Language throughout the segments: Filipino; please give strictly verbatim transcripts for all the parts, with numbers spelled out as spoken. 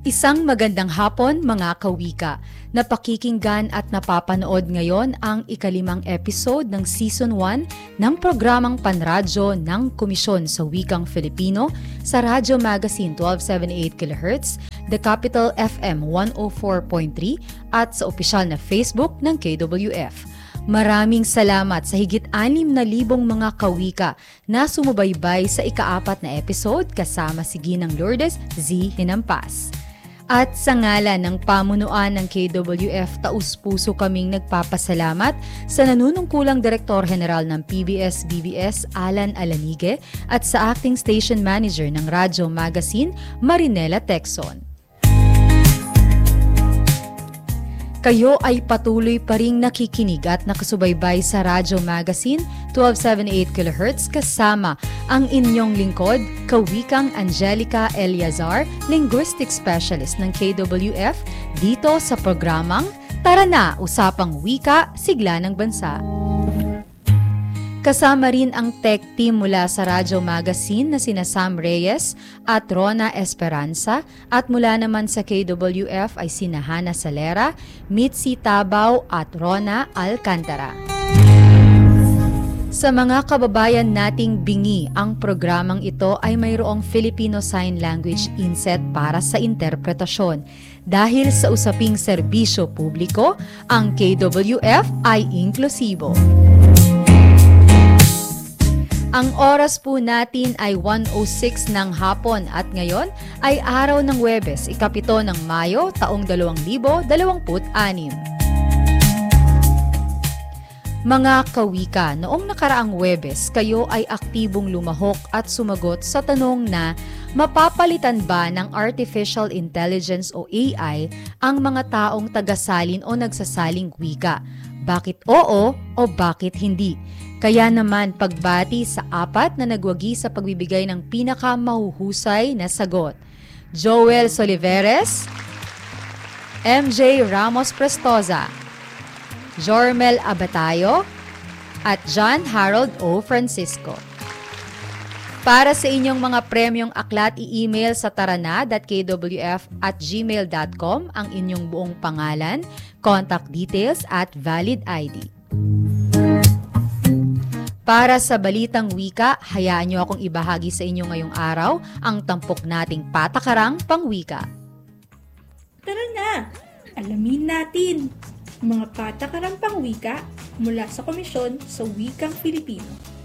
Isang magandang hapon mga kawika. Napakikinggan at napapanood ngayon ang ikalimang episode ng Season one ng programang panradyo ng Komisyon sa Wikang Filipino sa Radyo Magazine twelve seventy-eight kilohertz, The Capital F M one oh four point three at sa opisyal na Facebook ng K W F. Maraming salamat sa higit anim na libong mga kawika na sumubaybay sa ikaapat na episode kasama si Ginang Lourdes Z. Hinampas. At sa ngalan ng pamunuan ng K W F, taus-puso kaming nagpapasalamat sa nanunungkulang Direktor General ng P B S B B S, Alan Alanige, at sa Acting Station Manager ng Radyo Magazine, Marinela Texon. Kayo ay patuloy pa ring nakikinig at nakasubaybay sa Radyo Magazine twelve seventy-eight kilohertz kasama ang inyong lingkod, Kawikang Angelica Eliazar, Linguistic Specialist ng K W F, dito sa programang Tara Na! Usapang Wika, Sigla ng Bansa. Kasama rin ang tech team mula sa Radyo Magazine na sina Sam Reyes at Rona Esperanza at mula naman sa K W F ay sina Hana Salera, Mitzi Tabaw at Rona Alcantara. Sa mga kababayan nating bingi, ang programang ito ay mayroong Filipino Sign Language inset para sa interpretasyon. Dahil sa usaping serbisyo publiko, ang K W F ay inklusibo. Ang oras po natin ay one oh six ng hapon at ngayon ay araw ng Huwebes, ikapito ng Mayo, taong dalawang libo dalawampu't anim. Mga kawika, noong nakaraang Huwebes, kayo ay aktibong lumahok at sumagot sa tanong na mapapalitan ba ng Artificial Intelligence o A I ang mga taong tagasalin o nagsasaling wika? Bakit oo o bakit hindi? Kaya naman pagbati sa apat na nagwagi sa pagbibigay ng pinakamahuhusay na sagot. Joel Soliveres, M J Ramos Prestoza, Jormel Abatayo, at John Harold O. Francisco. Para sa inyong mga premyong aklat, i-email sa tarana dot k w f at gmail dot com ang inyong buong pangalan, contact details at valid I D. Para sa Balitang Wika, hayaan niyo akong ibahagi sa inyo ngayong araw ang tampok nating patakarang pangwika. Tara na! Alamin natin mga patakarang pangwika mula sa Komisyon sa Wikang Filipino.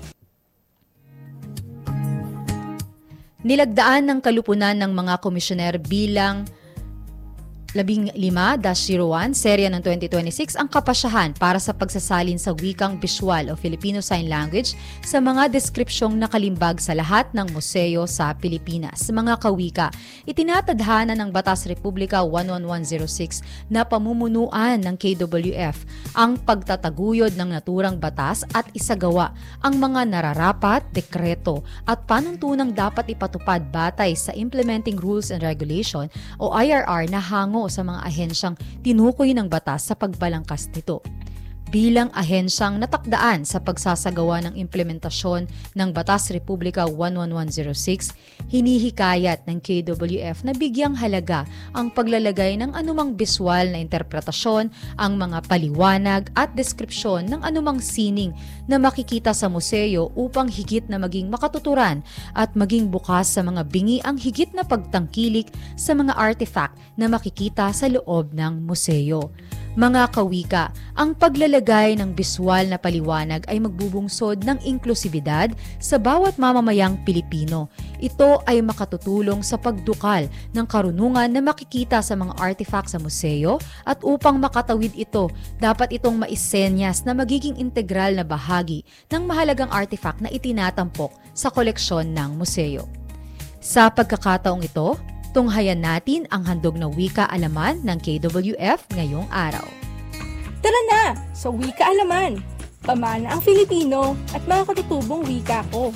Nilagdaan ng kalupunan ng mga komisyoner bilang labing-lima dash zero one, serya ng twenty twenty-six ang kapasyahan para sa pagsasalin sa wikang visual o Filipino Sign Language sa mga deskripsyong nakalimbag sa lahat ng museo sa Pilipinas. Mga kawika, itinatadhana ng Batas Republika one one one oh six na pamumunuan ng K W F ang pagtataguyod ng naturang batas at isagawa ang mga nararapat, dekreto at panuntunang dapat ipatupad batay sa Implementing Rules and Regulation o I R R na hango sa mga ahensyang tinukoy ng batas sa pagbalangkas nito. Bilang ahensyang natakdaan sa pagsasagawa ng implementasyon ng Batas Republika one one one oh six, hinihikayat ng K W F na bigyang halaga ang paglalagay ng anumang biswal na interpretasyon, ang mga paliwanag at deskripsyon ng anumang sining na makikita sa museo upang higit na maging makatuturan at maging bukas sa mga bingi ang higit na pagtangkilik sa mga artifact na makikita sa loob ng museo. Mga kawika, ang paglalagay ng biswal na paliwanag ay magbubungsod ng inklusibidad sa bawat mamamayang Pilipino. Ito ay makatutulong sa pagdukal ng karunungan na makikita sa mga artifact sa museo at upang makatawid ito, dapat itong maisenyas na magiging integral na bahagi ng mahalagang artifact na itinatampok sa koleksyon ng museo. Sa pagkakataong ito, tunghayan natin ang handog na wika-alaman ng K W F ngayong araw. Tara na sa Wika-alaman! Pamana ang Filipino at mga katutubong wika ko.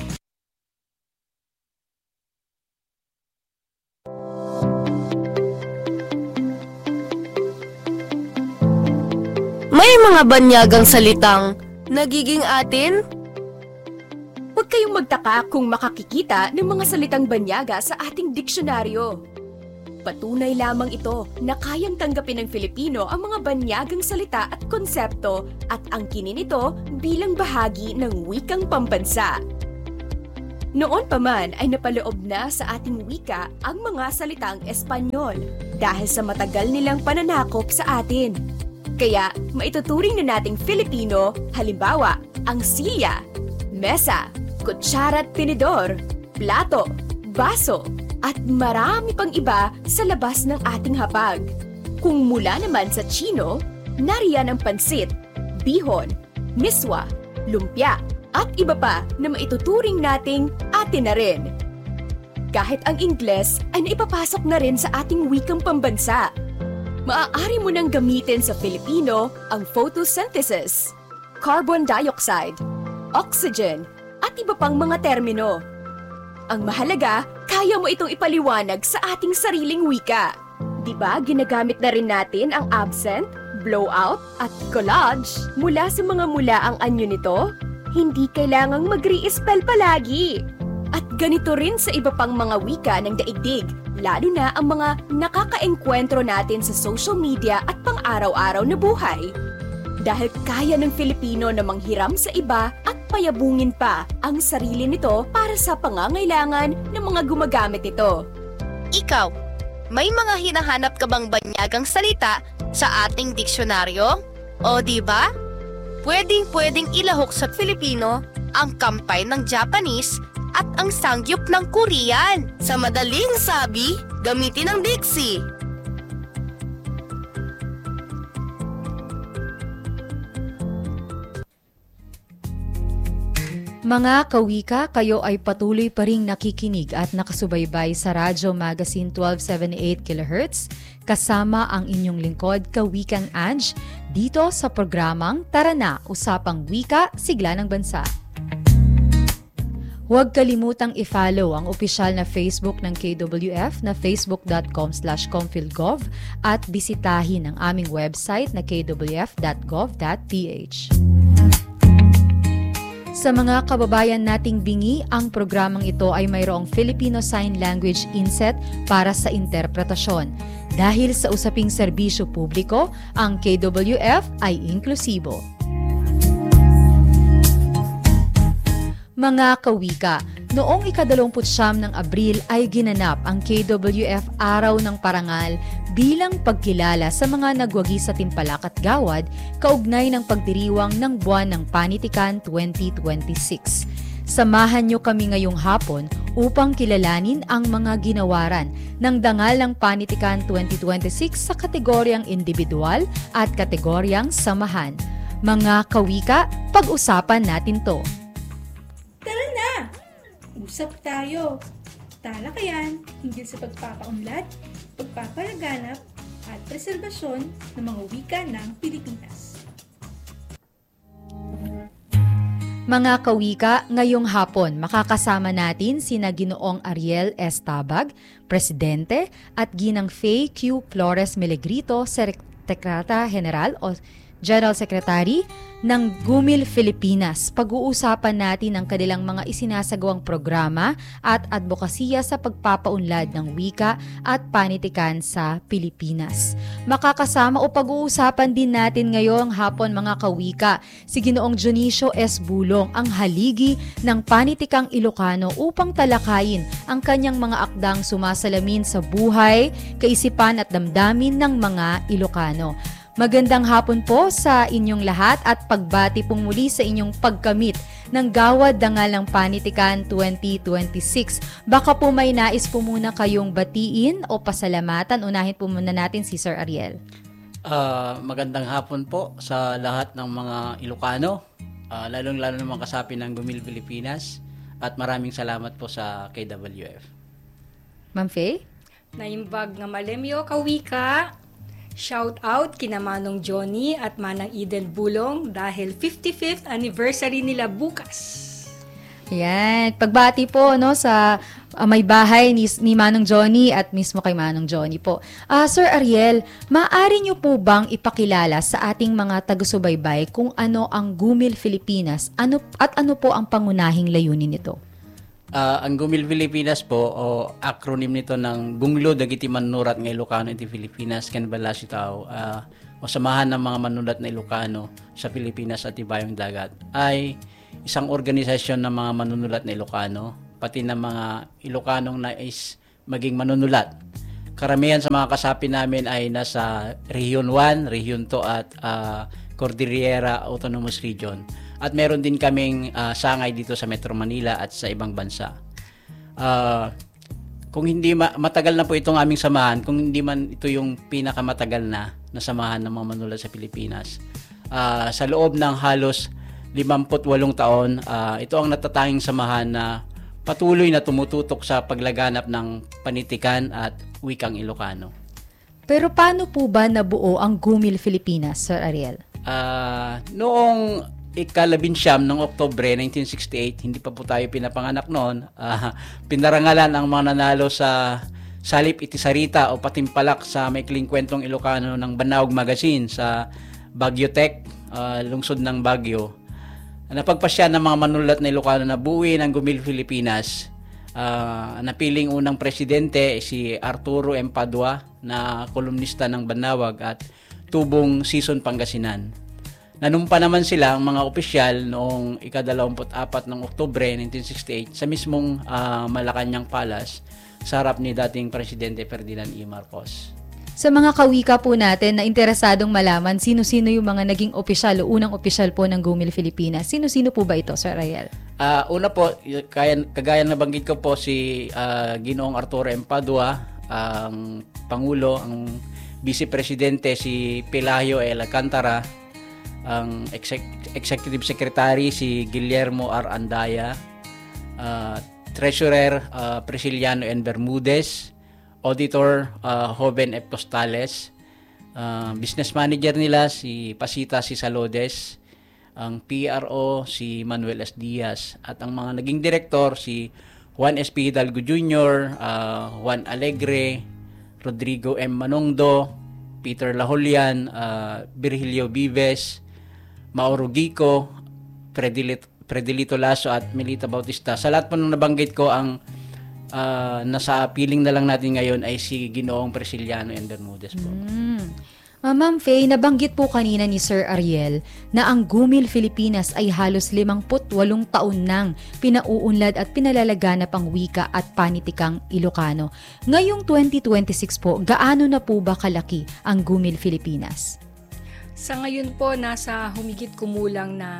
May mga banyagang salitang nagiging atin? Huwag kayong magtaka kung makakikita ng mga salitang banyaga sa ating diksyonaryo. Patunay lamang ito na kayang tanggapin ng Filipino ang mga banyagang salita at konsepto at angkinin ito bilang bahagi ng wikang pambansa. Noon pa man ay napaloob na sa ating wika ang mga salitang Espanyol dahil sa matagal nilang pananakop sa atin. Kaya maituturing na nating Filipino, halimbawa, ang silya, mesa, kutsara at tinidor, plato, baso, at marami pang iba sa labas ng ating hapag. Kung mula naman sa Chino, nariyan ang pansit, bihon, miswa, lumpia, at iba pa na maituturing nating atin na rin. Kahit ang Ingles ay naipapasok na rin sa ating wikang pambansa. Maaari mo nang gamitin sa Filipino ang photosynthesis, carbon dioxide, oxygen, at iba pang mga termino. Ang mahalaga, kaya mo itong ipaliwanag sa ating sariling wika. Diba ginagamit na rin natin ang absent, blowout, at collage mula sa mga mula ang anyo nito? Hindi kailangang mag-re-spell palagi. At ganito rin sa iba pang mga wika ng daigdig, lalo na ang mga nakakaengkwentro natin sa social media at pang-araw-araw na buhay. Dahil kaya ng Filipino na manghiram sa iba at payabungin pa ang sarili nito para sa pangangailangan ng mga gumagamit nito. Ikaw, may mga hinahanap ka bang banyagang salita sa ating diksyonaryo? O di ba? Pwedeng-pwedeng ilahok sa Filipino ang kampay ng Japanese at ang sangyup ng Korean. Sa madaling sabi, gamitin ang Dixie. Mga kawika, kayo ay patuloy pa ring nakikinig at nakasubaybay sa Radyo Magazine twelve seventy-eight kilohertz kasama ang inyong lingkod, Kawikang Ange, dito sa programang Tara Na, Usapang Wika, Sigla ng Bansa. Huwag kalimutang i-follow ang opisyal na Facebook ng K W F na facebook.com slash comfilgov at bisitahin ang aming website na k w f dot gov dot p h. Sa mga kababayan nating bingi, ang programang ito ay mayroong Filipino Sign Language inset para sa interpretasyon. Dahil sa usaping serbisyo publiko, ang K W F ay inklusibo. Mga kawika, noong ikadalawamput siyam ng Abril ay ginanap ang K W F Araw ng Parangal bilang pagkilala sa mga nagwagi sa Timpalak at Gawad kaugnay ng pagdiriwang ng Buwan ng Panitikan twenty twenty-six. Samahan niyo kami ngayong hapon upang kilalanin ang mga ginawaran ng Dangal ng Panitikan twenty twenty-six sa kategoryang individual at kategoryang samahan. Mga kawika, pag-usapan natin to. Tara na! Usap tayo! Talakayan hinggil sa pagpapaunlad, pagpapalaganap, at preserbasyon ng mga wika ng Pilipinas. Mga kawika, ngayong hapon makakasama natin sina Ginoong Ariel S. Tabag, Presidente, at Ginang Faye Q. Flores Melegrito, Sekretary General o General Secretary ng Gumil Filipinas. Pag-uusapan natin ang kanilang mga isinasagawang programa at advokasya sa pagpapaunlad ng wika at panitikan sa Pilipinas. Makakasama o pag-uusapan din natin ngayong hapon mga kawika si Ginoong Dionisio S. Bulong, ang haligi ng panitikang Ilocano upang talakayin ang kanyang mga akdang sumasalamin sa buhay, kaisipan at damdamin ng mga Ilocano. Magandang hapon po sa inyong lahat at pagbati pong muli sa inyong pagkamit ng Gawad Dangal ng Panitikan twenty twenty-six. Baka po may nais po muna kayong batiin o pasalamatan. Unahin po muna natin si Sir Ariel. Uh, magandang hapon po sa lahat ng mga Ilocano, uh, lalong-lalo ng mga kasapi ng Gumil Pilipinas, at maraming salamat po sa K W F. Ma'am Faye? Naimbag nga malemyo kawika. Shout out kina Manong Johnny at Manang Eden Bulong dahil fifty-fifth anniversary nila bukas. Ayan, pagbati po no sa uh, may bahay ni, ni Manong Johnny at mismo kay Manong Johnny po. Uh, Sir Ariel, maaari niyo po bang ipakilala sa ating mga taga-subaybay kung ano ang Gumil Filipinas ano, at ano po ang pangunahing layunin nito? Ah, ang Gumil Pilipinas po o acronym nito ng Bunglo Dagiti Manunurat nga Ilocano iti Pilipinas ken balasi tao ah, o samahan ng mga manunulat na Ilocano sa Pilipinas at ibayong dagat ay isang organisasyon ng mga manunulat na Ilocano pati ng mga Ilocanong nais maging manunulat. Karamihan sa mga kasapi namin ay nasa Region one, Region two at uh, Cordillera Autonomous Region. At meron din kaming uh, sangay dito sa Metro Manila at sa ibang bansa. Uh, kung hindi ma- matagal na po itong aming samahan, kung hindi man ito yung pinakamatagal na na samahan ng mga manunulat sa Pilipinas, uh, sa loob ng halos limampu't walong taon, uh, ito ang natatanging samahan na patuloy na tumututok sa paglaganap ng panitikan at wikang Ilocano. Pero paano po ba nabuo ang Gumil Pilipinas, Sir Ariel? Uh, noong ikalabinsyam ng Oktubre nineteen sixty-eight, hindi pa po tayo pinapanganak noon, uh, pinarangalan ang mga nanalo sa Salip Iti Sarita o Patimpalak sa Maikling Kwentong Ilocano ng Banaog Magazine sa Baguio Tech, uh, lungsod ng Baguio. Napagpasya ng mga manunulat na Ilocano na buuin ang Gumil Pilipinas. Uh, napiling unang presidente si Arturo M. Padua na kolumnista ng Banawag at Tubong Season Pangasinan. Nanumpa naman sila ang mga opisyal noong ikadalawamput apat ng Oktubre nineteen sixty-eight sa mismong uh, Malacanang Palace sa harap ni dating Presidente Ferdinand E. Marcos. Sa mga kawika po natin na interesadong malaman sino-sino yung mga naging opisyal o unang opisyal po ng Gumil Pilipinas, sino-sino po ba ito, Sir Ariel? Uh, una po, kaya, kagaya na banggit ko po si uh, Ginoong Arturo M. Padua, ang Pangulo, ang Vice Presidente si Pelayo L. Alcantara, ang Exec- Executive Secretary si Guillermo R. Andaya, uh, Treasurer uh, Prisciliano N. Bermudez, Auditor uh, Joven F. Costales, uh, Business Manager nila si Pasita C. Salodes, ang P R O si Manuel S. Diaz, at ang mga naging direktor si Juan S. P. Hidalgo Junior, uh, Juan Alegre, Rodrigo M. Manongdo, Peter Laholian, uh, Virgilio Vives, Mauro Gico, Predelito, Predelito Lasso at Melita Bautista. Sa lahat po nung nabanggit ko, ang uh, nasa piling na lang natin ngayon ay si Ginoong Prisciliano N. Bermudez po. Mm. Uh, Ma'am Faye, nabanggit po kanina ni Sir Ariel na ang Gumil Pilipinas ay halos limangput walong taon nang pinauunlad at pinalalaganap ang wika at panitikang Ilocano. Ngayong twenty twenty-six po, gaano na po ba kalaki ang Gumil Pilipinas? Sa ngayon po, nasa humigit kumulang na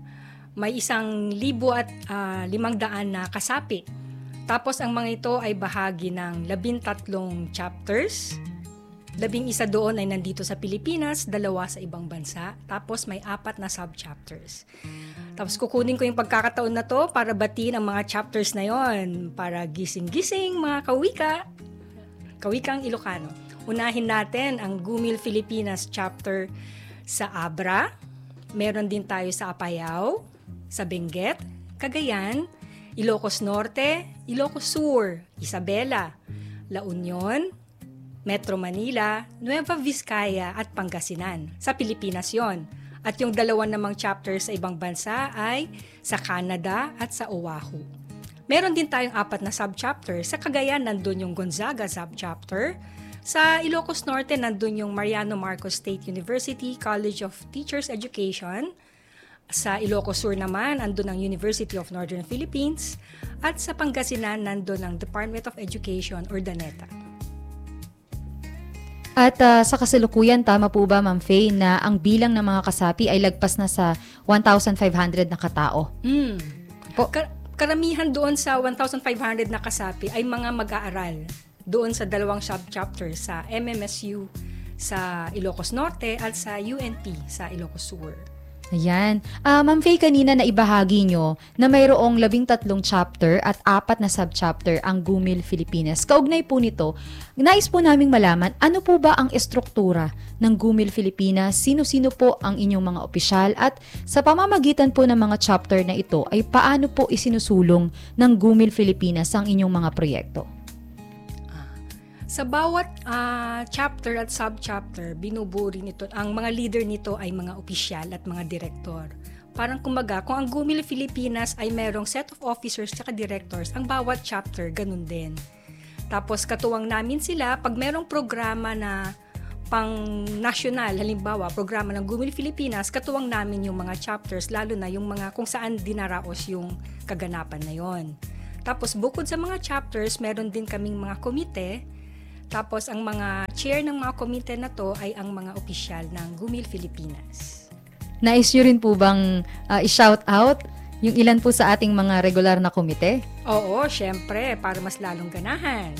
may isang libo at uh, limang daan na kasapi. Tapos ang mga ito ay bahagi ng labintatlong chapters. Labing isa doon ay nandito sa Pilipinas, dalawa sa ibang bansa. Tapos may apat na sub-chapters. Tapos kukunin ko yung pagkakataon na to para batiin ang mga chapters na yon, para gising-gising mga kawika. Kawikang Ilocano. Unahin natin ang Gumil Pilipinas chapter sa Abra. Meron din tayo sa Apayao, sa Benguet, Cagayan, Ilocos Norte, Ilocos Sur, Isabela, La Union, Metro Manila, Nueva Vizcaya at Pangasinan. Sa Pilipinas yon. At yung dalawa namang chapters sa ibang bansa ay sa Canada at sa Oahu. Meron din tayong apat na subchapter. Sa Cagayan, nandun yung Gonzaga subchapter. Sa Ilocos Norte, nandun yung Mariano Marcos State University College of Teachers Education. Sa Ilocos Sur naman, nandun ang University of Northern Philippines. At sa Pangasinan, nandun ang Department of Education or DANETA. At uh, sa kasalukuyan, tama po ba, Ma'am Faye, na ang bilang ng mga kasapi ay lagpas na sa one thousand five hundred na katao? Mm. Po. Kar- karamihan doon sa one thousand five hundred na kasapi ay mga mag-aaral doon sa dalawang sub-chapters sa M M S U sa Ilocos Norte at sa U N P sa Ilocos Sur. Ayan. Uh, Ma'am Faye, kanina na ibahagi nyo na mayroong labing tatlong chapter at apat na sub-chapter ang Gumil Pilipinas. Kaugnay po nito, nais po naming malaman, ano po ba ang estruktura ng Gumil Pilipinas? Sino-sino po ang inyong mga opisyal? At sa pamamagitan po ng mga chapter na ito, ay paano po isinusulong ng Gumil Pilipinas ang inyong mga proyekto? Sa bawat uh, chapter at sub-chapter, binubuo rin ito. Ang mga leader nito ay mga opisyal at mga direktor. parang kumaga, kung ang Gumil Filipinas ay merong set of officers at directors, ang bawat chapter, ganun din. Tapos katuwang namin sila, pag merong programa na pang national, halimbawa, programa ng Gumil Filipinas, katuwang namin yung mga chapters, lalo na yung mga kung saan dinaraos yung kaganapan na yon. Tapos bukod sa mga chapters, meron din kaming mga komite. Tapos ang mga chair ng mga komite na to ay ang mga opisyal ng Gumil Filipinas. Nais nyo rin po bang uh, i-shout out yung ilan po sa ating mga regular na komite? Oo, syempre, para mas lalong ganahan.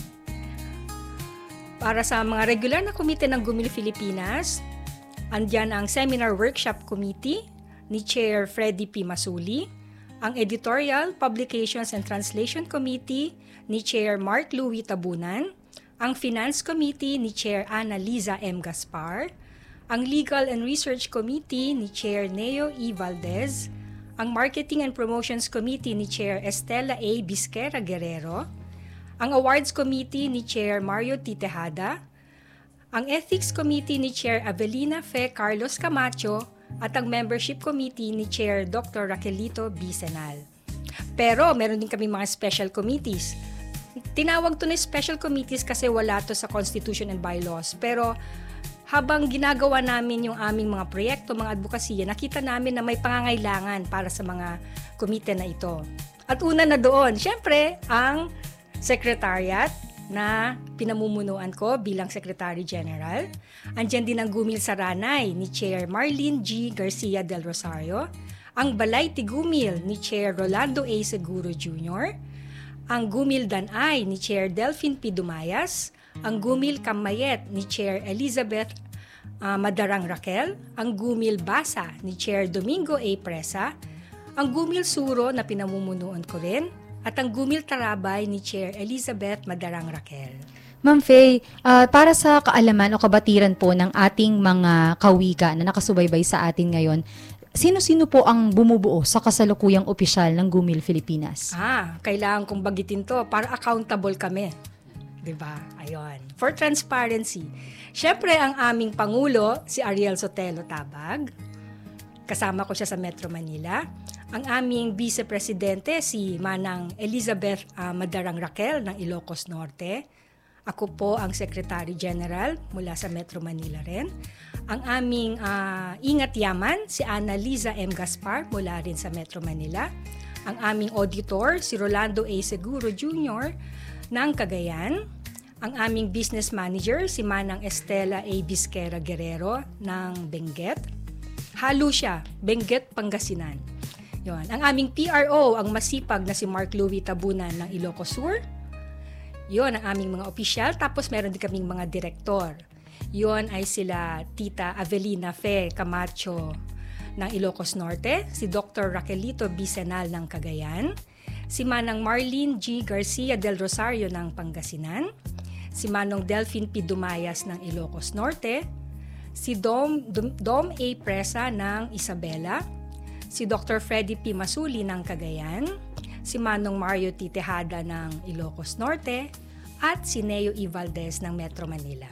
Para sa mga regular na komite ng Gumil Filipinas, andyan ang Seminar Workshop Committee ni Chair Freddy P. Masuli, ang Editorial, Publications and Translation Committee ni Chair Mark Louie Tabunan, ang Finance Committee ni Chair Ana Liza M. Gaspar, ang Legal and Research Committee ni Chair Neo E. Valdez, ang Marketing and Promotions Committee ni Chair Estela A. Bisquera Guerrero, ang Awards Committee ni Chair Mario T. Tejada, ang Ethics Committee ni Chair Avelina Fe Carlos Camacho, at ang Membership Committee ni Chair Doctor Raquelito B. Senal. Pero meron din kami mga special committees. Tinawag to na special committees kasi wala to sa Constitution and Bylaws. Pero habang ginagawa namin yung aming mga proyekto, mga advokasya, nakita namin na may pangangailangan para sa mga komite na ito. At una na doon, syempre, ang Secretariat na pinamumunuan ko bilang Secretary General. Andyan din ang Gumil Saranay ni Chair Marlene G. Garcia del Rosario, ang Balay Tigumil ni Chair Rolando A. Seguro Junior, ang Gumil Danay ni Chair Delphine P. Dumayas, ang Gumil Kamayet ni Chair Elizabeth uh, Madarang Raquel, ang Gumil Basa ni Chair Domingo A. Presa, ang Gumil Suro na pinamumunuan ko rin, at ang Gumil Tarabay ni Chair Elizabeth Madarang Raquel. Ma'am Faye, uh, para sa kaalaman o kabatiran po ng ating mga kawika na nakasubaybay sa atin ngayon, sino-sino po ang bumubuo sa kasalukuyang opisyal ng Gumil Filipinas? Ah, kailangan kong bagitin to para accountable kami. Diba? Ayun. For transparency. Siyempre, ang aming Pangulo, si Ariel Sotelo Tabag. Kasama ko siya sa Metro Manila. Ang aming Vice Presidente, si Manang Elizabeth uh, Madarang Raquel ng Ilocos Norte. Ako po ang Secretary General mula sa Metro Manila rin. Ang aming uh, Ingat Yaman, si Ana Liza M. Gaspar mula rin sa Metro Manila. Ang aming Auditor, si Rolando A. Seguro Junior ng Cagayan. Ang aming Business Manager, si Manang Estela A. Bisquera Guerrero ng Benguet. Halo siya, Benguet, Pangasinan. Yon. Ang aming P R O, ang masipag na si Mark Louie Tabunan ng Ilocos Sur. Yon ang aming mga opisyal. Tapos meron din kaming mga direktor. Yon ay sila Tita Avelina Fe Camacho ng Ilocos Norte, si Doctor Raquelito B. Senal ng Cagayan, si Manang Marlene G. Garcia del Rosario ng Pangasinan, si Manong Delphine P. Dumayas ng Ilocos Norte, si Dom, Dom, Dom A. Presa ng Isabela, si Doctor Freddy P. Masuli ng Cagayan, si Manong Mario T. Tejada ng Ilocos Norte, at si Neo E. Valdez ng Metro Manila.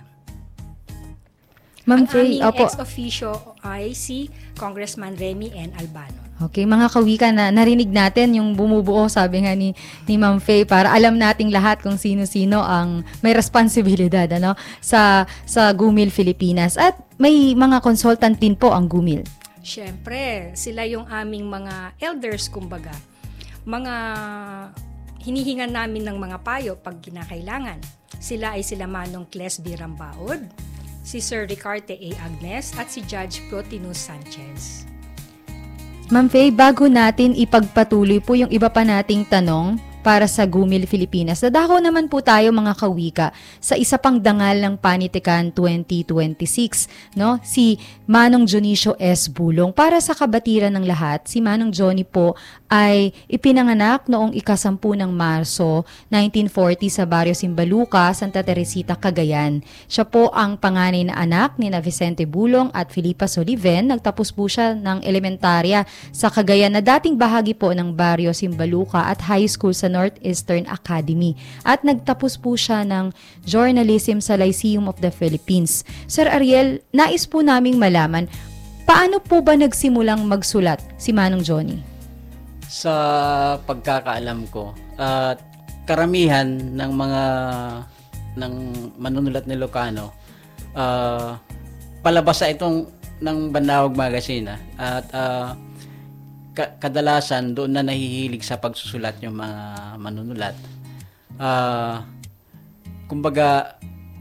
Ma'am Ang Faye, aming opo. ex-officio ay si Congressman Remy N. Albano. Okay, mga kawika na narinig natin yung bumubuo, sabi nga ni, ni Ma'am Faye, para alam nating lahat kung sino-sino ang may responsibilidad ano, sa, sa Gumil Filipinas. At may mga consultant din po ang Gumil. Siyempre, sila yung aming mga elders, kumbaga. Mga hinihingan namin ng mga payo pag kinakailangan. Sila ay sila Manong Cles B. Rambaod, si Sir Ricarte A. Agnes, at si Judge Protinus Sanchez. Ma'am Faye, bago natin ipagpatuloy po yung iba pa nating tanong para sa Gumil Filipinas, dadako naman po tayo mga kawika sa isa pang dangal ng Panitikan twenty twenty-six, no? Si Manong Dionisio S. Bulong. Para sa kabatiran ng lahat, si Manong Johnny po ay ipinanganak noong ikasampu ng Marso nineteen forty sa Barrio Simbaluca, Santa Teresita, Cagayan. Siya po ang panganay na anak ni na Vicente Bulong at Filipa Soliven. Nagtapos po siya ng elementarya sa Cagayan na dating bahagi po ng Barrio Simbaluca at high school sa Northeastern Academy. At nagtapos po siya ng journalism sa Lyceum of the Philippines. Sir Ariel, nais po naming malaman, Paano po ba nagsimulang magsulat si Manong Johnny? Sa pagkakaalam ko, uh, karamihan ng mga ng manunulat na Ilocano, uh, palabas sa itong ng Banawag Magazine, ah. At uh, ka- kadalasan doon na nahihilig sa pagsusulat yung mga manunulat. Uh, kumbaga,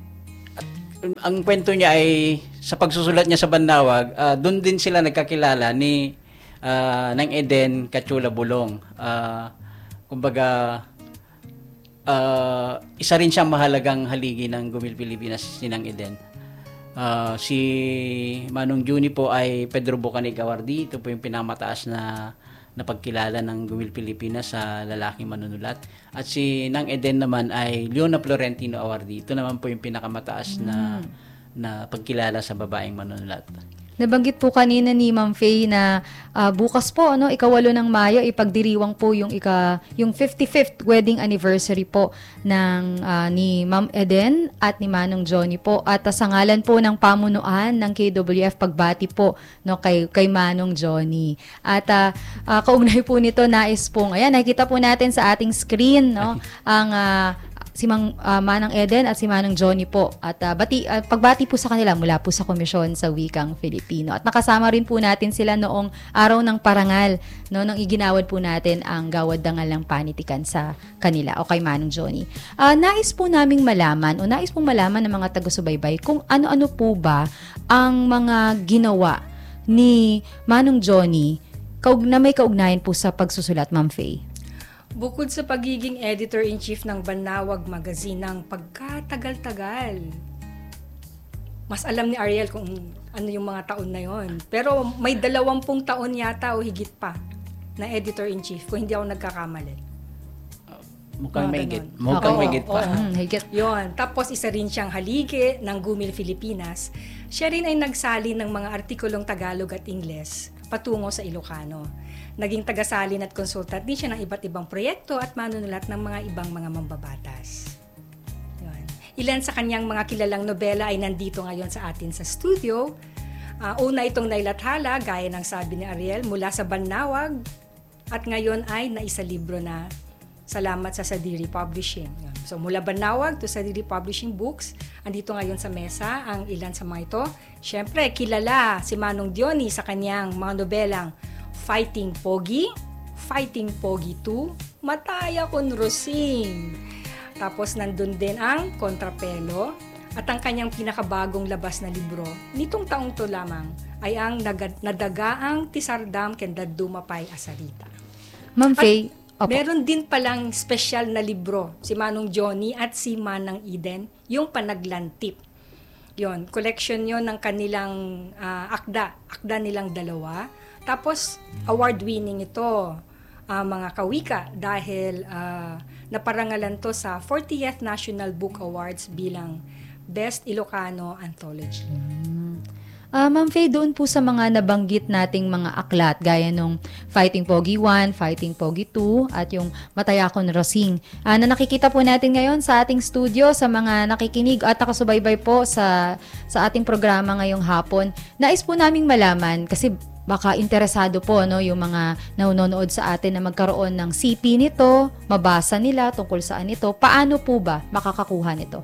ang kwento niya ay sa pagsusulat niya sa Banawag, uh, doon din sila nagkakilala ni uh, ng Eden Cachula Bulong. Uh, kumbaga, uh, isa rin siyang mahalagang haligi ng Gumil Pilipinas, si Nang Eden. Uh, si Manong Johnny po ay Pedro Bocanig Awardi. Ito po yung pinamataas na na pagkilala ng Gumil Pilipinas sa lalaking manunulat. At si Nang Eden naman ay Leona Florentino Awardi. Ito naman po yung pinakamataas na na pagkilala sa babaeng manunulat. Nabanggit po kanina ni Ma'am Faye na uh, bukas po, ano, ikawalo ng Mayo, ipagdiriwang po yung ika yung fifty-fifth wedding anniversary po ng uh, ni Ma'am Eden at ni Manong Johnny po. At uh, sa ngalan po ng pamunuan ng K W F, pagbati po, no, kay kay Manong Johnny. At uh, uh, kaugnay po nito, nais pong, ayan, nakikita po natin sa ating screen, no, ang uh, si Mang, uh, Manang Eden at si Manang Johnny po. At uh, bati, uh, pagbati po sa kanila mula po sa Komisyon sa Wikang Filipino. At nakasama rin po natin sila noong araw ng parangal, no, nang iginawad po natin ang gawad dangal ng panitikan sa kanila o kay Manang Johnny. Uh, nais po naming malaman o nais pong malaman ng mga taga-subaybay kung ano-ano po ba ang mga ginawa ni Manong Johnny kaug- na may kaugnayan po sa pagsusulat, Ma'am Faye. Bukod sa pagiging editor-in-chief ng Banawag Magazine ng pagkatagal-tagal, mas alam ni Ariel kung ano yung mga taon na yon. Pero may dalawampung taon yata o higit pa na editor-in-chief kung hindi ako nagkakamali. Mukhang Mga may higit. ganon. Mukhang Oo, may higit pa. oo. Hmm, higit. Yon. Tapos isa rin siyang haligi ng Gumil Pilipinas. Siya rin ay nagsali ng mga artikulong Tagalog at Ingles patungo sa Ilocano. Naging tagasalin at consultant din siya ng iba't ibang proyekto at manunulat ng mga ibang mga mambabatas. Yun. Ilan sa kanyang mga kilalang nobela ay nandito ngayon sa atin sa studio. Uh, una itong nailathala, gaya ng sabi ni Ariel, mula sa Banawag, at ngayon ay naisalibro na salamat sa Sadiri Publishing. Yun. So mula Banawag to Sadiri Publishing Books, andito ngayon sa mesa ang ilan sa mga ito. Siyempre, kilala si Manong Johnny sa kanyang mga nobelang Fighting Pogi, Fighting Pogi two, Mataya con Rosing. Tapos nandun din ang Kontrapelo at ang kanyang pinakabagong labas na libro nitong taong to lamang ay ang nagad- Nadagaang Tisardam ken Dumapay Asarita. Ma'am Faye, opo. Meron din palang special na libro si Manong Johnny at si Manang Eden, yung Panaglantip. Yon, collection yon ng kanilang uh, akda, akda nilang dalawa. Tapos, award-winning ito, uh, mga kawika, dahil uh, naparangalan to sa fortieth National Book Awards bilang Best Ilocano Anthology. Uh, Ma'am Faye, doon po sa mga nabanggit nating mga aklat, gaya nung Fighting Pogi one, Fighting Pogi two, at yung Mataya con Rosing, uh, na nakikita po natin ngayon sa ating studio, sa mga nakikinig at nakasubaybay po sa, sa ating programa ngayong hapon. Nais po naming malaman, kasi baka interesado po, no, yung mga nanonood sa atin na magkaroon ng C P nito, mabasa nila tungkol saan ito, paano po ba makakakuha nito?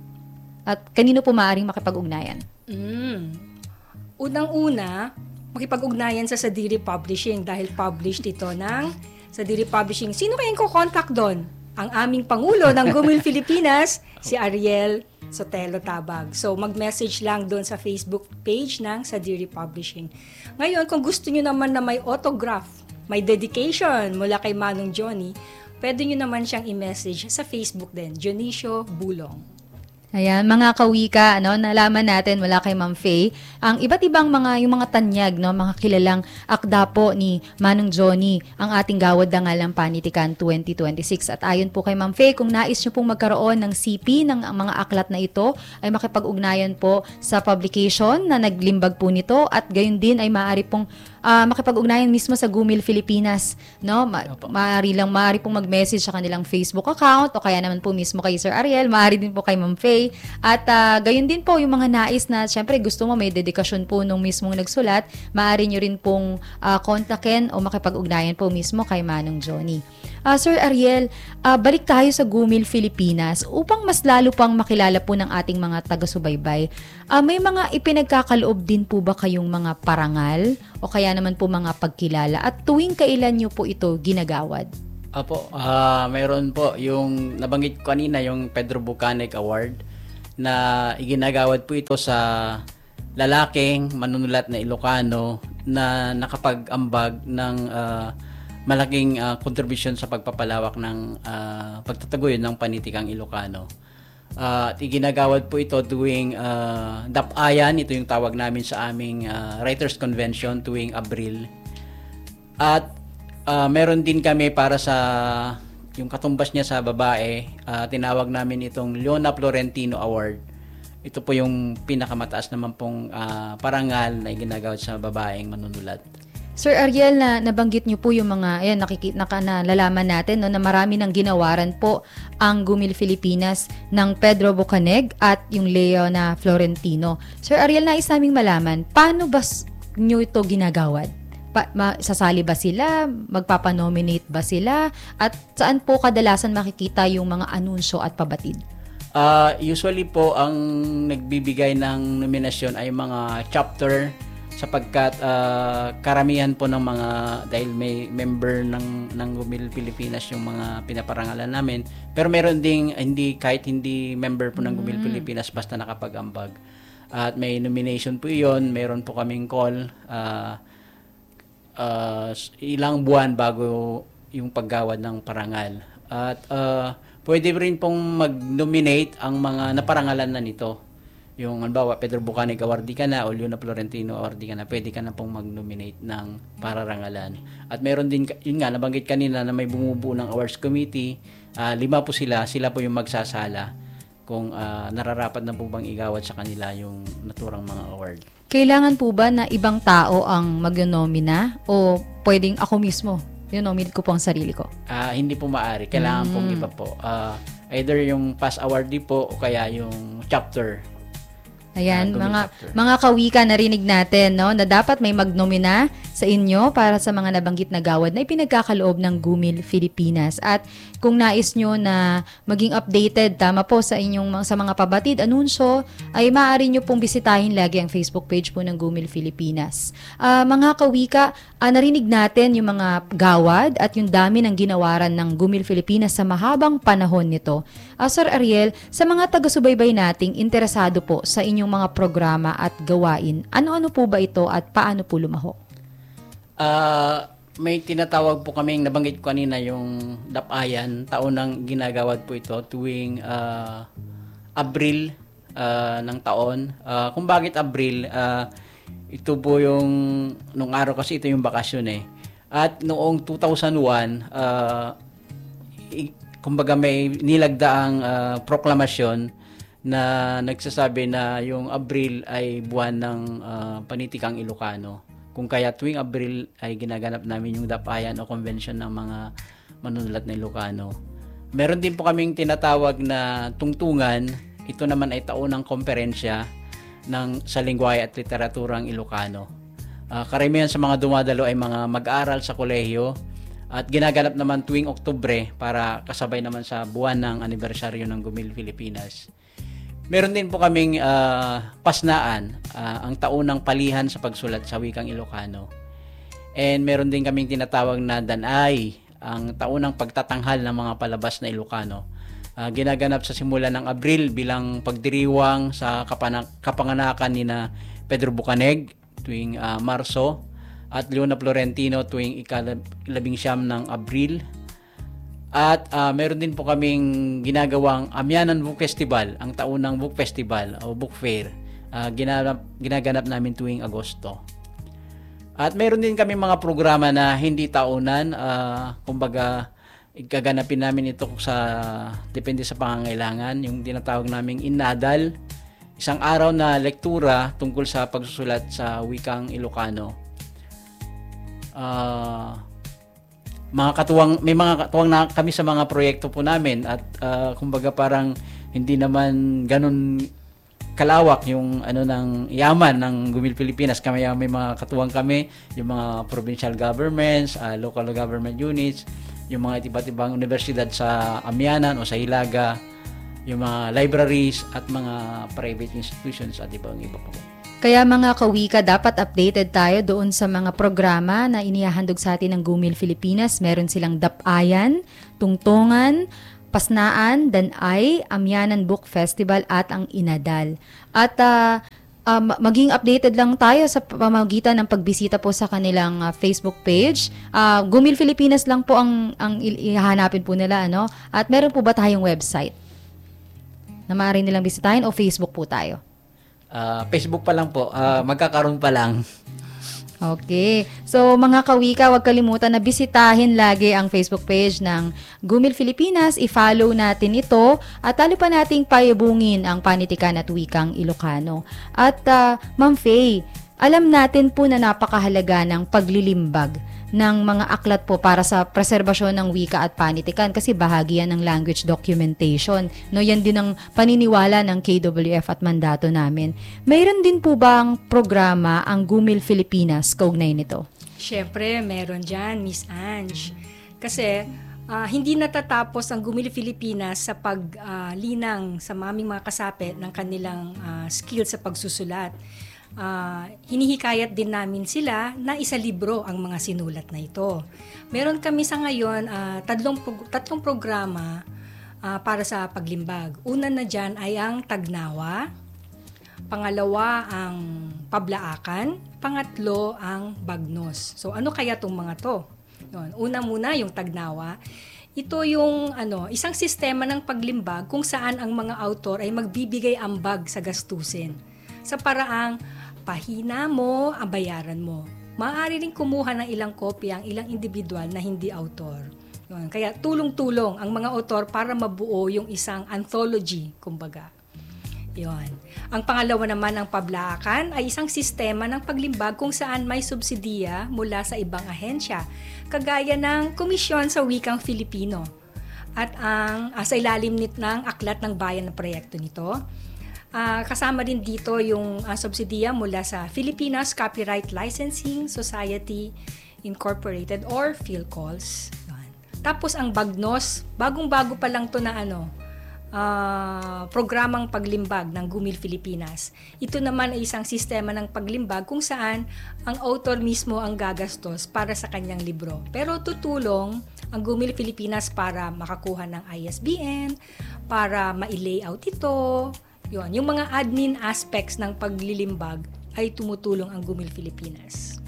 At kanino po maaaring makipag-ugnayan? Mm. Unang-una, makipag-ugnayan sa Sadiri Publishing dahil published ito ng Sadiri Publishing. Sino kayang ko-contact doon? Ang aming Pangulo ng Gumil Pilipinas, si Ariel Sotelo Tabag. So, mag-message lang doon sa Facebook page ng Sadiri Publishing. Ngayon, kung gusto nyo naman na may autograph, may dedication mula kay Manong Johnny, pwede nyo naman siyang i-message sa Facebook din, Dionisio Bulong. Ayan, mga kawika, no, nalaman natin mula kay Ma'am Faye, ang iba't ibang mga, yung mga tanyag, no, mga kilalang akda po ni Manong Johnny, ang ating Gawad Dangal ng Panitikan twenty twenty-six. At ayon po kay Ma'am Faye, kung nais nyo pong magkaroon ng C P ng mga aklat na ito, ay makipag-ugnayan po sa publication na naglimbag po nito, at gayon din ay maaari pong uh, makipag-ugnayan mismo sa Gumil Pilipinas, no? Ma- maaari lang maaari pong mag-message sa kanilang Facebook account o kaya naman po mismo kay Sir Ariel, maaari din po kay Ma'am Faye. At uh, gayon din po yung mga nais na syempre gusto mo may dedikasyon po nung mismong nagsulat, maaari nyo rin pong uh, kontakin o makipag-ugnayan po mismo kay Manong Johnny. Uh, Sir Ariel, uh, balik tayo sa Gumil Pilipinas upang mas lalo pang makilala po ng ating mga taga-subaybay. Uh, may mga ipinagkakaloob din po ba kayong mga parangal o kaya naman po mga pagkilala at tuwing kailan nyo po ito ginagawad? Apo, uh, mayroon po yung nabanggit ko kanina, yung Pedro Bucaneg Award na iginagawad po ito sa lalaking manunulat na Ilocano na nakapag-ambag ng uh, malaking uh, contribution sa pagpapalawak ng uh, pagtataguyod ng panitikang Ilocano. Uh, at iginagawad po ito tuwing uh, Dapayan, ito yung tawag namin sa aming uh, Writers Convention tuwing Abril. At uh, meron din kami para sa yung katumbas niya sa babae, uh, tinawag namin itong Leona Florentino Award. Ito po yung pinakamataas naman pong uh, parangal na iginagawad sa babaeng manunulat. Sir Ariel, na nabanggit niyo po yung mga, ayan, nakikita, naka, nalalaman natin no, na marami ng ginawaran po ang Gumil Pilipinas ng Pedro Bucaneg at yung Leona Florentino. Sir Ariel, nais naming malaman, paano ba niyo ito ginagawad? Pa, ma, sasali ba sila? Magpapanominate ba sila? At saan po kadalasan makikita yung mga anunsyo at pabatid? Uh, usually po, ang nagbibigay ng nominasyon ay mga chapter sapagkat uh, karamihan po ng mga, dahil may member ng ng Gumil Pilipinas yung mga pinaparangalan namin, pero meron ding hindi, kahit hindi member po ng Gumil mm. Pilipinas basta nakapag-ambag. At may nomination po iyon, meron po kaming call uh, uh, ilang buwan bago yung paggawad ng parangal. At uh, pwede rin pong mag-nominate ang mga naparangalan na nito. Yung halimbawa, Pedro Bucaneg awardee ka na o Leona Florentino awardee ka na, pwede ka na pong mag-nominate ng pararangalan. At meron din, yun nga, nabanggit kanina na may bumubuo ng awards committee. Uh, lima po sila, sila po yung magsasala kung uh, nararapat na po bang igawad sa kanila yung naturang mga award. Kailangan po ba na ibang tao ang mag-nomina o pwedeng ako mismo? Yung-nominate ko po ang sarili ko? Uh, hindi po maaari. Kailangan mm. pong iba po. Uh, either yung past awardee po o kaya yung chapter. Ayan, uh, mga chapter. Mga kawika, narinig natin, no, na dapat may magnomina sa inyo para sa mga nabanggit na gawad na ipinagkakaloob ng Gumil Pilipinas. At kung nais nyo na maging updated, tama po sa inyong sa mga pabatid, anunsyo, ay maaari nyo pong bisitahin lagi ang Facebook page po ng Gumil Pilipinas. Uh, mga kawika, uh, narinig natin yung mga gawad at yung dami ng ginawaran ng Gumil Pilipinas sa mahabang panahon nito. Uh, Sir Ariel, sa mga taga-subaybay nating interesado po sa inyong mga programa at gawain, ano-ano po ba ito at paano po lumahok? Uh, may tinatawag po kaming nabanggit ko kanina yung Dapayan, taon ng ginagawad po ito tuwing uh, Abril uh, ng taon. Uh, kung bakit Abril, uh, ito po yung nung araw kasi ito yung bakasyon eh. At noong two thousand one, uh, i- kumbaga may nilagdaang uh, proklamasyon na nagsasabi na yung Abril ay buwan ng uh, panitikang Ilocano. Kung kaya tuwing Abril ay ginaganap namin yung Dapayan o convention ng mga manunulat na Ilocano. Meron din po kaming tinatawag na tungtungan. Ito naman ay taunang komperensya ng sa lengguwahe at literaturang Ilocano. Uh, karamihan sa mga dumadalo ay mga mag-aaral sa kolehiyo at ginaganap naman tuwing Oktubre para kasabay naman sa buwan ng anibersaryo ng Gumil Pilipinas. Meron din po kaming uh, pasnaan, uh, ang taunang palihan sa pagsulat sa wikang Ilocano. And meron din kaming tinatawag na Danay, ang taunang pagtatanghal ng mga palabas na Ilocano. Uh, ginaganap sa simula ng Abril bilang pagdiriwang sa kapana- kapanganakan ni na Pedro Bucaneg tuwing uh, Marso at Leona Florentino tuwing ikalabing siyam ng Abril. At uh, meron din po kaming ginagawang Amyanan Book Festival, ang taunang book festival o book fair. Uh, ginanap, ginaganap namin tuwing Agosto. At meron din kaming mga programa na hindi taunan, uh, kumbaga gaganapin namin ito sa depende sa pangangailangan, yung tinatawag naming Innadal, isang araw na lektura tungkol sa pagsusulat sa wikang Ilocano. uh, mga katuwang, may mga katuwang na kami sa mga proyekto po namin at uh, kumbaga parang hindi naman ganun kalawak yung ano ng yaman ng Gumil Pilipinas. Kami may mga katuwang kami, yung mga provincial governments, uh, local government units, yung mga iba't ibang universidad sa Amianan o sa Hilaga, yung mga libraries at mga private institutions at ibang iba pa po. Kaya mga kawika, dapat updated tayo doon sa mga programa na inihahandog sa atin ng Gumil Pilipinas. Meron silang Dapayan, Tungtungan, Pasnaan, Danay, Amianan Book Festival at ang Inadal. At uh, uh, maging updated lang tayo sa pamamagitan ng pagbisita po sa kanilang uh, Facebook page. Uh, Gumil Pilipinas lang po ang, ang ihahanapin po nila. Ano? At meron po ba tayong website na maaari nilang bisitahin o Facebook po tayo? Uh, Facebook pa lang po, uh, magkakaroon pa lang. Okay. So mga kawika, huwag kalimutan na bisitahin lagi ang Facebook page ng Gumil Pilipinas. I-follow natin ito at talo pa nating payabungin ang panitikan at wikang Ilocano. At uh, Ma'am Faye, alam natin po na napakahalaga ng paglilimbag ng mga aklat po para sa preserbasyon ng wika at panitikan kasi bahagi yan ng language documentation. No, yan din ang paniniwala ng K W F at mandato namin. Mayroon din po bang programa ang Gumil Pilipinas kaugnay nito? Siyempre, meron dyan, Miss Ange. Kasi uh, hindi natatapos ang Gumil Pilipinas sa paglinang uh, sa maming mga kasapit ng kanilang uh, skill sa pagsusulat. Uh, hinihikayat din namin sila na isalibro ang mga sinulat na ito. Meron kami sa ngayon uh, tatlong, tatlong programa uh, para sa paglimbag. Una na dyan ay ang Tagnawa, pangalawa ang Pablaakan, pangatlo ang Bagnos. So ano kaya itong mga to? Yun. Una muna yung Tagnawa. Ito yung ano, isang sistema ng paglimbag kung saan ang mga autor ay magbibigay ambag sa gastusin sa paraang pahina mo, ang bayaran mo. Maaari rin kumuha ng ilang kopya ang ilang individual na hindi autor. Yun. Kaya tulong-tulong ang mga autor para mabuo yung isang anthology, kumbaga. Yun. Ang pangalawa naman ang Pablaakan ay isang sistema ng paglimbag kung saan may subsidiya mula sa ibang ahensya, kagaya ng Komisyon sa Wikang Filipino at ang uh, sa ilalim nit ng Aklat ng Bayan na proyekto nito. Uh, kasama din dito yung uh, subsidiya mula sa Filipinas Copyright Licensing Society Incorporated or PhilCols. Tapos ang Bagnos, bagong-bago pa lang to na ano, uh, programang paglimbag ng Gumil Pilipinas. Ito naman ay isang sistema ng paglimbag kung saan ang author mismo ang gagastos para sa kanyang libro. Pero tutulong ang Gumil Pilipinas para makakuha ng I S B N, para ma-layout ito. Yun, yung mga admin aspects ng paglilimbag ay tumutulong ang Gumil Pilipinas.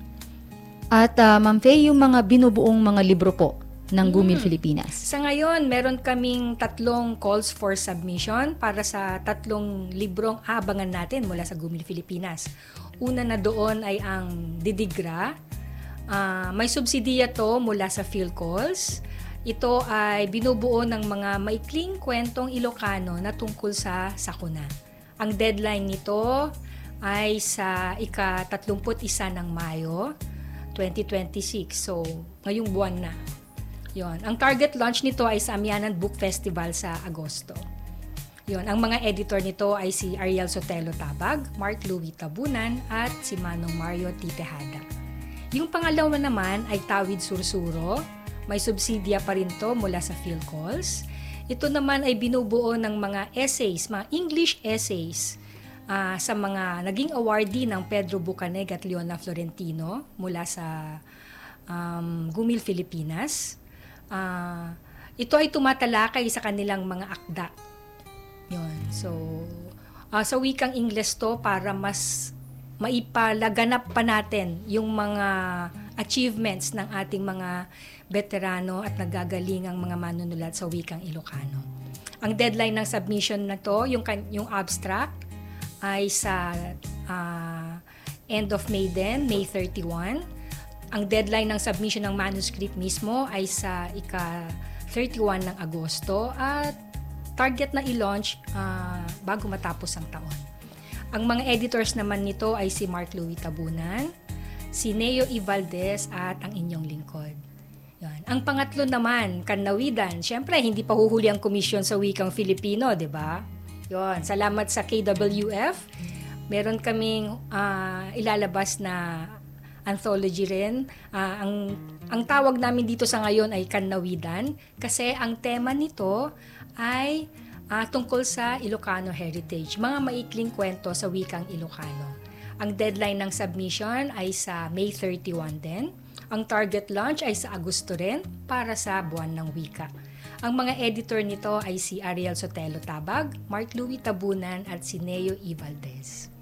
At uh, Ma'am Faye, yung mga binubuong mga libro po ng Gumil hmm. Pilipinas. Sa ngayon, meron kaming tatlong calls for submission para sa tatlong librong aabangan natin mula sa Gumil Pilipinas. Una na doon ay ang Didigra. Uh, may subsidiya to mula sa PhilCols. Ito ay binubuo ng mga maikling kwentong Ilocano na tungkol sa sakuna. Ang deadline nito ay sa ika-tatlumput isa ng Mayo, twenty twenty-six. So, ngayong buwan na. Yon. Ang target launch nito ay sa Amianan Book Festival sa Agosto. Yon. Ang mga editor nito ay si Ariel Sotelo Tabag, Mark Louis Tabunan, at si Manong Mario T. Tejada. Yung pangalawa naman ay Tawid Sursuro. May subsidiya pa rin to mula sa PhilCols. Ito naman ay binubuo ng mga essays, mga English essays uh, sa mga naging awardee ng Pedro Bucaneg at Leona Florentino mula sa um, Gumil Pilipinas. Uh, ito ay tumatalakay sa kanilang mga akda. Yun. So, uh, sa wikang Ingles to para mas maipalaganap pa natin yung mga achievements ng ating mga veterano at nagagalingang mga manunulat sa wikang Ilocano. Ang deadline ng submission na to, yung, yung abstract, ay sa uh, end of May din, May thirty-first. Ang deadline ng submission ng manuscript mismo ay sa ika-thirty-one ng Agosto at target na i-launch uh, bago matapos ang taon. Ang mga editors naman nito ay si Mark Louis Tabunan, si Neo E. Valdez at ang inyong lingkod. Yan. Ang pangatlo naman, Kanawidan. Siyempre, hindi pa huhuli ang komisyon sa wikang Filipino, di ba? Yon, salamat sa K W F. Meron kaming uh, ilalabas na anthology rin. Uh, ang, ang tawag namin dito sa ngayon ay Kanawidan kasi ang tema nito ay uh, tungkol sa Ilocano heritage. Mga maikling kwento sa wikang Ilocano. Ang deadline ng submission ay sa May thirty-one din. Ang target launch ay sa Agosto rin para sa buwan ng wika. Ang mga editor nito ay si Ariel Sotelo Tabag, Mark Louis Tabunan at si Neo E. Valdez.